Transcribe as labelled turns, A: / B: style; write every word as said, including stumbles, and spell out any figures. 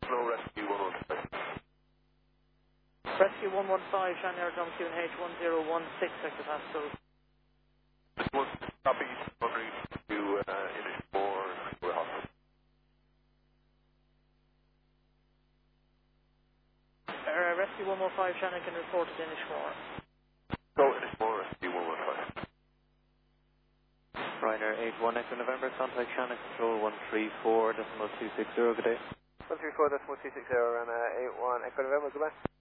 A: No, rescue one one five.
B: Rescue one one five, Shannon Aerodrome Q N H one zero one six, Sector Pascal.
A: This one, copy, wondering to uh, Inishmore, we're hospital.
B: Uh, Rescue one one five, Shannon can report to Inishmore.
A: So, Inishmore, rescue one one five.
C: Ryanair eight one Echo November, contact Shannon Control one three four decimal two six zero, good day.
D: one three four decimal two six zero, Ryanair eight one Echo November, goodbye.